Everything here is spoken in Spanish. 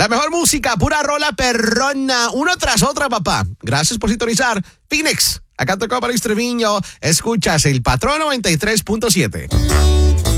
La mejor música, pura rola perrona, una tras otra, papá. Gracias por sintonizar. Phoenix, acá tocó para Treviño. Escuchas el Patrón 93.7.